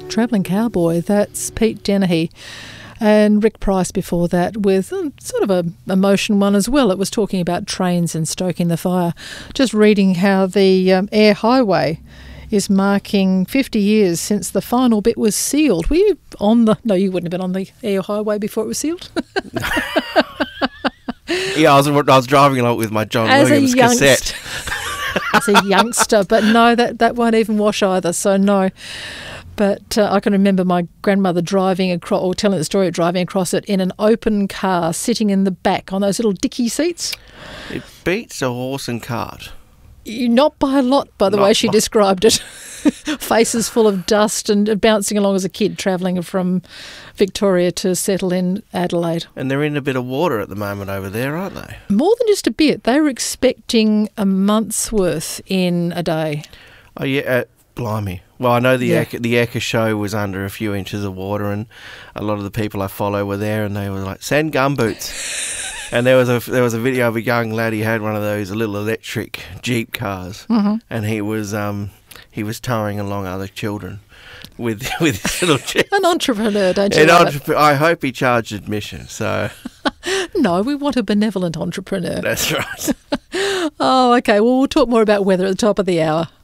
Travelling Cowboy, that's Pete Dennehy. And Rick Price before that with sort of a emotion one as well. It was talking about trains and stoking the fire. Just reading how the Air Highway is marking 50 years since the final bit was sealed. Were you on the... No, you wouldn't have been on the Air Highway before it was sealed. Yeah, I was driving along with my John Williams cassette. As a youngster, but no, that won't even wash either, so no. But I can remember my grandmother driving across, or telling the story of driving across it in an open car, sitting in the back on those little dicky seats. It beats a horse and cart. Not by a lot, by the way she described it. Faces full of dust and bouncing along as a kid, travelling from Victoria to settle in Adelaide. And they're in a bit of water at the moment over there, aren't they? More than just a bit. They were expecting a month's worth in a day. Oh, yeah, blimey. Well, I know the Ekka show was under a few inches of water, and a lot of the people I follow were there, and they were like, "Send gumboots." And there was a video of a young lad. He had one of those little electric Jeep cars, and he was towing along other children with his little Jeep. An entrepreneur, don't you? I hope he charged admission. So no, we want a benevolent entrepreneur. That's right. Oh, okay. Well, we'll talk more about weather at the top of the hour.